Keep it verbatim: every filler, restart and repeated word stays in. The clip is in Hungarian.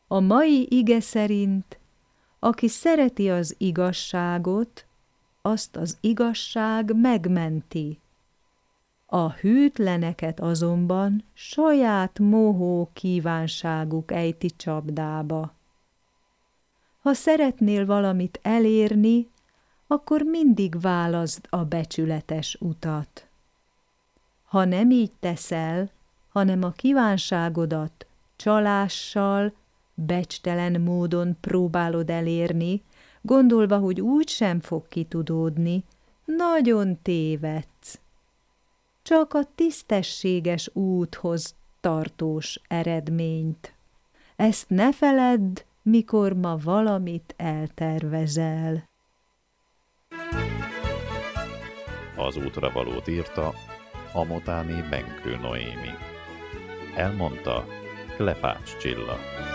A mai ige szerint, aki szereti az igazságot, azt az igazság megmenti. A hűtleneket azonban saját mohó kívánságuk ejti csapdába. Ha szeretnél valamit elérni, akkor mindig válaszd a becsületes utat. Ha nem így teszel, hanem a kívánságodat csalással, becstelen módon próbálod elérni, gondolva, hogy úgy sem fog kitudódni, nagyon tévedsz. Csak a tisztességes úthoz tartós eredményt. Ezt ne feledd, mikor ma valamit eltervezel. Az útra valót írta Amotáni Benkő Noémi. Elmondta Klepács Csilla.